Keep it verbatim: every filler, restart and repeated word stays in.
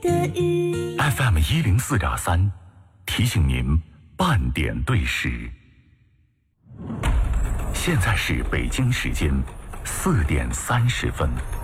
的语 F M 一零四点三，提醒您半点对时。现在是北京时间四点三十分。